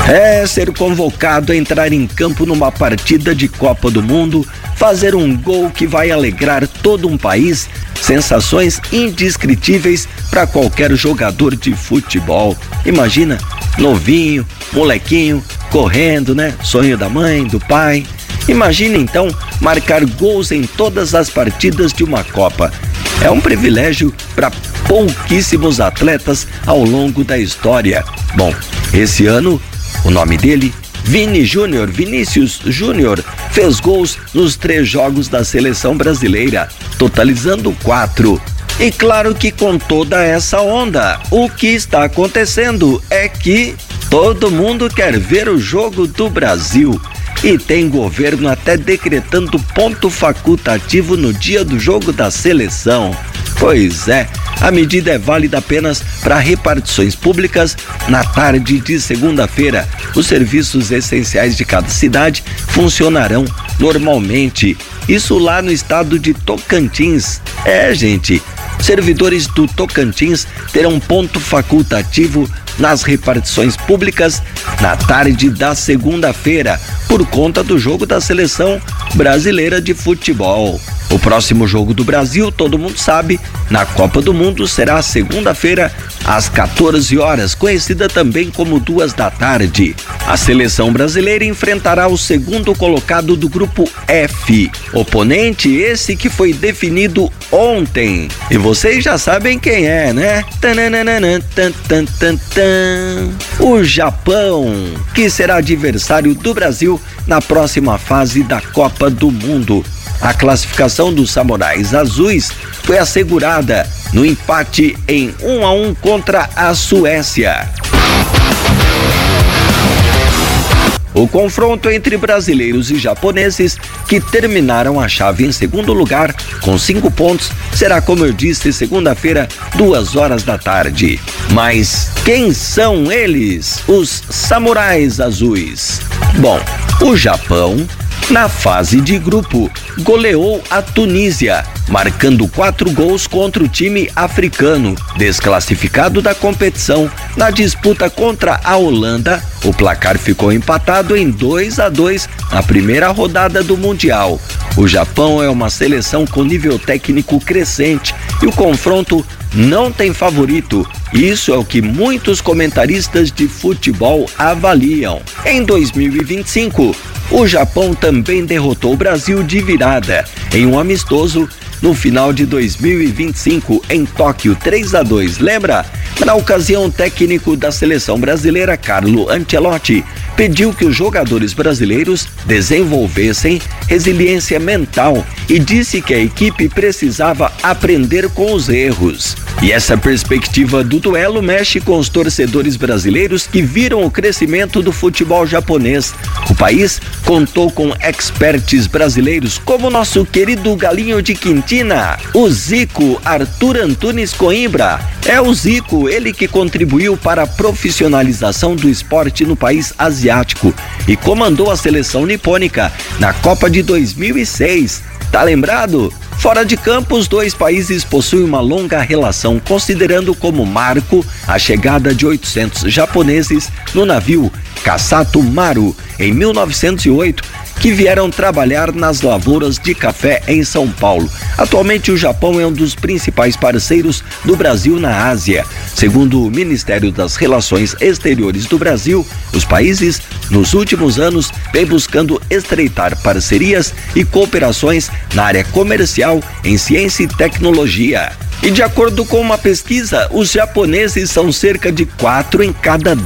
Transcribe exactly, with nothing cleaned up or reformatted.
É ser convocado a entrar em campo numa partida de Copa do Mundo, fazer um gol que vai alegrar todo um país, sensações indescritíveis para qualquer jogador de futebol. Imagina, novinho, molequinho, correndo, né? Sonho da mãe, do pai. Imagina então marcar gols em todas as partidas de uma Copa. É um privilégio para pouquíssimos atletas ao longo da história. Bom, esse ano, o nome dele, Vini Júnior, Vinícius Júnior, fez gols nos três jogos da seleção brasileira, totalizando quatro. E claro que com toda essa onda, o que está acontecendo é que todo mundo quer ver o jogo do Brasil. E tem governo até decretando ponto facultativo no dia do jogo da seleção. Pois é, a medida é válida apenas para repartições públicas na tarde de segunda-feira. Os serviços essenciais de cada cidade funcionarão normalmente. Isso lá no estado de Tocantins. É, gente, servidores do Tocantins terão ponto facultativo nas repartições públicas na tarde da segunda-feira, por conta do jogo da seleção brasileira de futebol. O próximo jogo do Brasil, todo mundo sabe, na Copa do Mundo será segunda-feira às quatorze horas, conhecida também como duas da tarde. A seleção brasileira enfrentará o segundo colocado do grupo F, oponente esse que foi definido ontem. E vocês já sabem quem é, né? O Japão, que será adversário do Brasil na próxima fase da Copa do Mundo. A classificação dos Samurais Azuis foi assegurada no empate em um a um contra a Suécia. O confronto entre brasileiros e japoneses, que terminaram a chave em segundo lugar com cinco pontos, será, como eu disse, segunda-feira, duas horas da tarde. Mas quem são eles, os Samurais Azuis? Bom, o Japão, na fase de grupo, goleou a Tunísia, marcando quatro gols contra o time africano, desclassificado da competição. Na disputa contra a Holanda, o placar ficou empatado em dois a dois na primeira rodada do Mundial. O Japão é uma seleção com nível técnico crescente e o confronto não tem favorito. Isso é o que muitos comentaristas de futebol avaliam. Em dois mil e vinte e cinco, o Japão também derrotou o Brasil de virada em um amistoso no final de dois mil e vinte e cinco em Tóquio, três a dois. Lembra? Na ocasião, o técnico da seleção brasileira, Carlo Ancelotti, pediu que os jogadores brasileiros desenvolvessem resiliência mental e disse que a equipe precisava aprender com os erros. E essa perspectiva do duelo mexe com os torcedores brasileiros que viram o crescimento do futebol japonês. O país contou com experts brasileiros como nosso querido galinho de Quintina, o Zico Arthur Antunes Coimbra. É o Zico, ele que contribuiu para a profissionalização do esporte no país asiático e comandou a seleção nipônica na Copa de dois mil e seis. Tá lembrado? Fora de campo, os dois países possuem uma longa relação, considerando como marco a chegada de oitocentos japoneses no navio Kasato Maru em mil novecentos e oito, que vieram trabalhar nas lavouras de café em São Paulo. Atualmente, o Japão é um dos principais parceiros do Brasil na Ásia. Segundo o Ministério das Relações Exteriores do Brasil, os países, nos últimos anos, vêm buscando estreitar parcerias e cooperações na área comercial, em ciência e tecnologia. E de acordo com uma pesquisa, os japoneses são cerca de quatro em cada